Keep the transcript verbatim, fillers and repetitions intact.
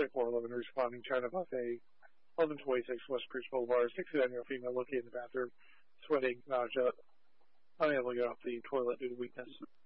twenty-four eleven responding China Buffet, eleven twenty-six West Bruce Boulevard, sixty-nine-year-old female located in the bathroom, sweating, nausea, unable to get off the toilet due to weakness.